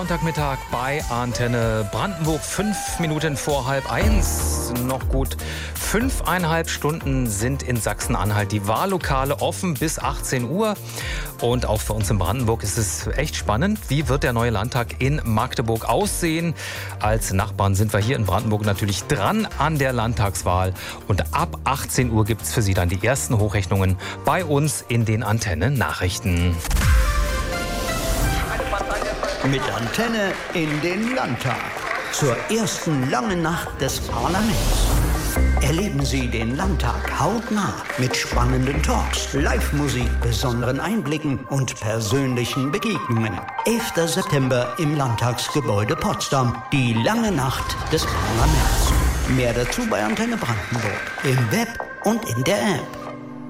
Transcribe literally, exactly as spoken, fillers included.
Sonntagmittag bei Antenne Brandenburg, fünf Minuten vor halb eins. Noch gut fünfeinhalb Stunden sind in Sachsen-Anhalt die Wahllokale offen bis achtzehn Uhr. Und auch für uns in Brandenburg ist es echt spannend. Wie wird der neue Landtag in Magdeburg aussehen? Als Nachbarn sind wir hier in Brandenburg natürlich dran an der Landtagswahl. Und ab achtzehn Uhr gibt es für Sie dann die ersten Hochrechnungen bei uns in den Antenne-Nachrichten. Mit Antenne in den Landtag. Zur ersten langen Nacht des Parlaments. Erleben Sie den Landtag hautnah mit spannenden Talks, Live-Musik, besonderen Einblicken und persönlichen Begegnungen. elfter September im Landtagsgebäude Potsdam. Die lange Nacht des Parlaments. Mehr dazu bei Antenne Brandenburg. Im Web und in der App.